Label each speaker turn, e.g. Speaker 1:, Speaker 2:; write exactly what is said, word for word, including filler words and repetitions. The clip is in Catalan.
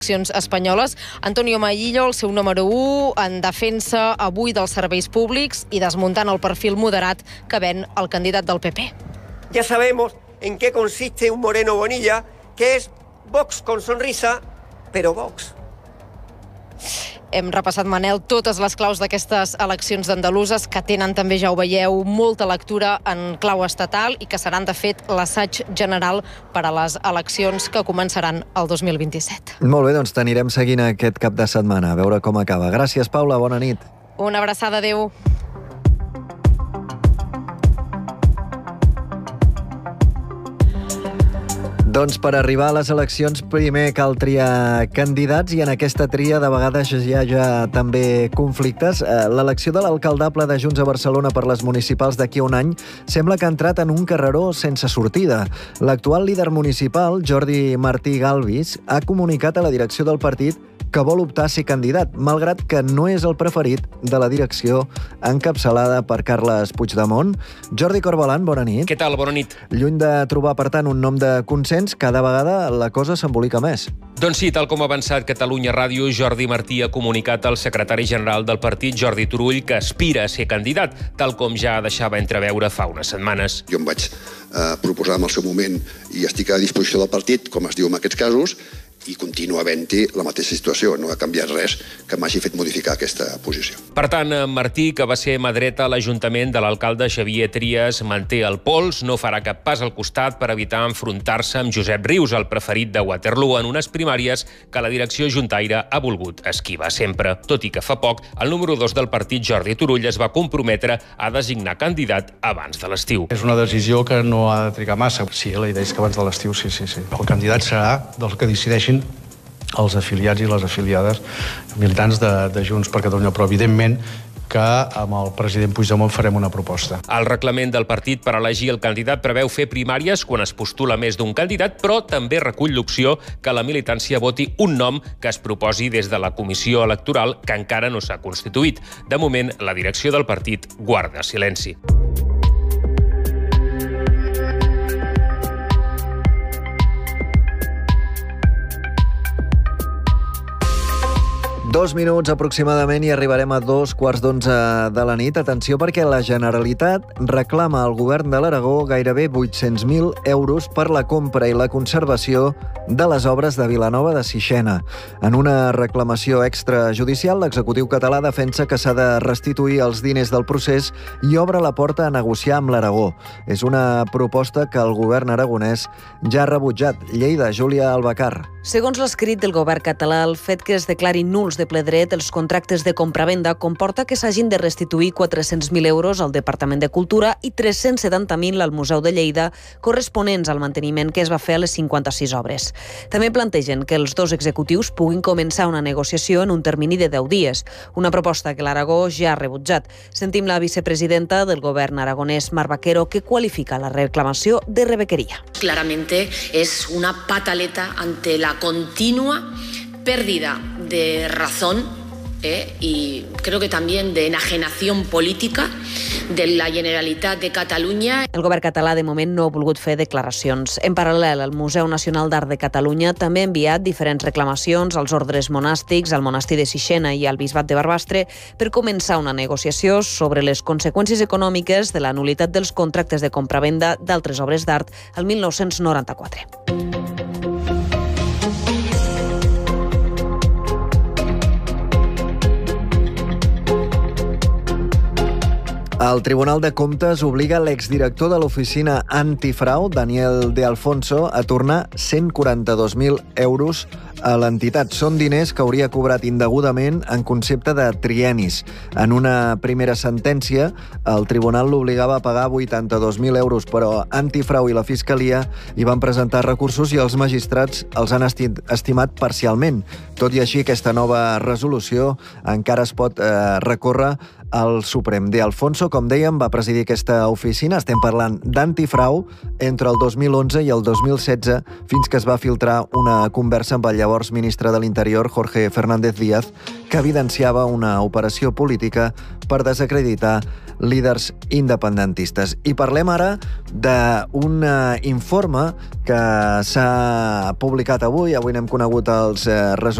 Speaker 1: eleccions espanyoles. Antonio Maillo, el seu número u, en defensa avui dels serveis públics i desmuntant el perfil moderat que ven el candidat del P P.
Speaker 2: Ya sabemos en qué consiste un Moreno Bonilla, que es Vox con sonrisa, pero Vox.
Speaker 1: Hem repassat, Manel, totes les claus d'aquestes eleccions andaluses que tenen també, ja ho veieu, molta lectura en clau estatal i que seran, de fet, l'assaig general per a les eleccions que començaran el dos mil vint-i-set.
Speaker 3: Molt bé, doncs t'anirem seguint aquest cap de setmana, a veure com acaba. Gràcies, Paula, bona nit.
Speaker 1: Una abraçada, adéu.
Speaker 3: Doncs per arribar a les eleccions primer cal triar candidats i en aquesta tria de vegades hi ha ja també conflictes. L'elecció de l'alcaldable de Junts a Barcelona per les municipals d'aquí a un any sembla que ha entrat en un carreró sense sortida. L'actual líder municipal, Jordi Martí Galvis, ha comunicat a la direcció del partit que vol optar a ser candidat, malgrat que no és el preferit de la direcció encapçalada per Carles Puigdemont. Jordi Corbalan, bona nit.
Speaker 4: Què tal? Bona nit.
Speaker 3: Lluny de trobar, per tant, un nom de consens, cada vegada la cosa s'embolica més.
Speaker 4: Doncs sí, tal com ha avançat Catalunya Ràdio, Jordi Martí ha comunicat al secretari general del partit, Jordi Turull, que aspira a ser candidat, tal com ja deixava entreveure fa unes setmanes.
Speaker 5: Jo em vaig eh, proposar en el seu moment i estic a disposició del partit, com es diu en aquests casos, i continua havent-hi la mateixa situació. No ha canviat res que m'hagi fet modificar aquesta posició.
Speaker 4: Per tant, Martí, que va ser mà dreta a l'Ajuntament de l'alcalde Xavier Trias, manté el pols, no farà cap pas al costat per evitar enfrontar-se amb Josep Rius, el preferit de Waterloo, en unes primàries que la direcció juntaire ha volgut esquivar sempre. Tot i que fa poc, el número dos del partit, Jordi Turull, es va comprometre a designar candidat abans de l'estiu.
Speaker 6: És una decisió que no ha de trigar massa. Sí, la idea és que abans de l'estiu, sí, sí, sí. El candidat serà dels que decideixin els afiliats i les afiliades militants de, de Junts per Catalunya, però evidentment que amb el president Puigdemont farem una proposta.
Speaker 4: El reglament del partit per elegir el candidat preveu fer primàries quan es postula més d'un candidat, però també recull l'opció que la militància voti un nom que es proposi des de la comissió electoral que encara no s'ha constituït. De moment, la direcció del partit guarda silenci.
Speaker 3: Dos minuts aproximadament i arribarem a dos quarts d'onze de la nit. Atenció, perquè la Generalitat reclama al govern de l'Aragó gairebé vuit-cents mil euros per la compra i la conservació de les obres de Vilanova de Sixena. En una reclamació extrajudicial, l'executiu català defensa que s'ha de restituir els diners del procés i obre la porta a negociar amb l'Aragó. És una proposta que el govern aragonès ja ha rebutjat. Lleida, Júlia Albacar.
Speaker 7: Segons l'escrit del govern català, el fet que es declarin nuls de ple dret els contractes de compravenda comporta que s'hagin de restituir quatre-cents mil euros al Departament de Cultura i tres-cents setanta mil al Museu de Lleida, corresponents al manteniment que es va fer a les cinquanta-sis obres. També plantegen que els dos executius puguin començar una negociació en un termini de deu dies, una proposta que l'Aragó ja ha rebutjat. Sentim la vicepresidenta del govern aragonès, Mar Vaquero, que qualifica la reclamació de rebequería.
Speaker 8: Claramente es una pataleta ante la continua pérdida de razón eh, y creo que también de enajenación política de la Generalitat de Catalunya.
Speaker 7: El govern català de moment no ha volgut fer declaracions. En paral·lel, el Museu Nacional d'Art de Catalunya també ha enviat diferents reclamacions als ordres monàstics, al monestir de Sixena i al bisbat de Barbastre per començar una negociació sobre les conseqüències econòmiques de la nul·litat dels contractes de compravenda d'altres obres d'art el mil nou-cents noranta-quatre.
Speaker 3: El Tribunal de Comptes obliga l'exdirector de l'oficina antifrau, Daniel De Alfonso, a tornar cent quaranta-dos mil euros a l'entitat. Són diners que hauria cobrat indegudament en concepte de triennis. En una primera sentència, el tribunal l'obligava a pagar vuitanta-dos mil euros, però Antifrau i la Fiscalia hi van presentar recursos i els magistrats els han esti- estimat parcialment. Tot i així, aquesta nova resolució encara es pot eh, recórrer al Suprem. De Alfonso, com dèiem, va presidir aquesta oficina. Estem parlant d'antifrau entre el dos mil onze i el dos mil setze, fins que es va filtrar una conversa amb el llavors ministre de l'Interior, Jorge Fernández Díaz, que evidenciava una operació política per desacreditar líders independentistes. I parlem ara d'un informe que s'ha publicat avui. Avui n'hem conegut els resultats